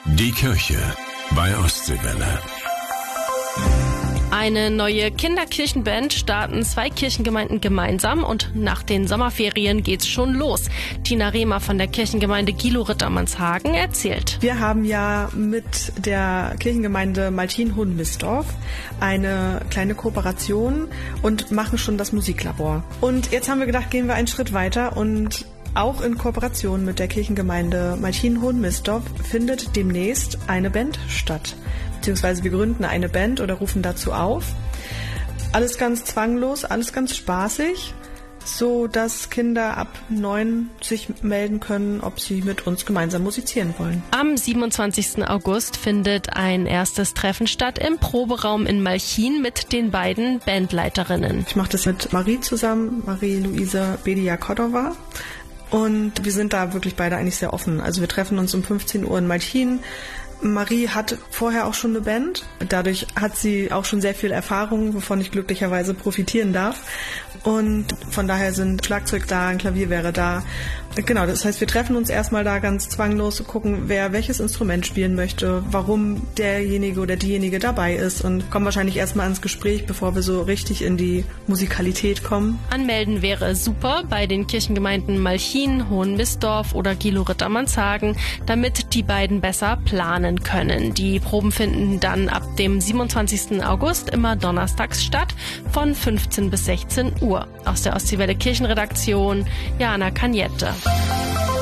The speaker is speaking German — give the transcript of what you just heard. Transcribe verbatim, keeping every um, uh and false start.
Die Kirche bei Ostseewelle. Eine neue Kinderkirchenband starten zwei Kirchengemeinden gemeinsam und nach den Sommerferien geht's schon los. Tina Rehmer von der Kirchengemeinde Gielo-Rittermannshagen erzählt. Wir haben ja mit der Kirchengemeinde Maltin-Hohenmissdorf eine kleine Kooperation und machen schon das Musiklabor. Und jetzt haben wir gedacht, gehen wir einen Schritt weiter und auch in Kooperation mit der Kirchengemeinde Maltin-Hohenmissdorf findet demnächst eine Band statt. Beziehungsweise wir gründen eine Band oder rufen dazu auf. Alles ganz zwanglos, alles ganz spaßig, so dass Kinder ab neun sich melden können, ob sie mit uns gemeinsam musizieren wollen. Am siebenundzwanzigsten August findet ein erstes Treffen statt im Proberaum in Malchin mit den beiden Bandleiterinnen. Ich mache das mit Marie zusammen, Marie-Luise Bedia-Cordova. Und wir sind da wirklich beide eigentlich sehr offen. Also wir treffen uns um fünfzehn Uhr in Malchin. Marie hat vorher auch schon eine Band. Dadurch hat sie auch schon sehr viel Erfahrung, wovon ich glücklicherweise profitieren darf. Und von daher sind Schlagzeug da, ein Klavier wäre da. Genau, das heißt, wir treffen uns erstmal da ganz zwanglos, gucken, wer welches Instrument spielen möchte, warum derjenige oder diejenige dabei ist und kommen wahrscheinlich erstmal ins Gespräch, bevor wir so richtig in die Musikalität kommen. Anmelden wäre super bei den Kirchengemeinden Malchin, Hohenmissdorf oder Gielo-Rittermannshagen, damit die beiden besser planen können. Die Proben finden dann ab dem siebenundzwanzigsten August immer donnerstags statt, von fünfzehn bis sechzehn Uhr. Aus der Ostseewelle Kirchenredaktion, Jana Cagnette.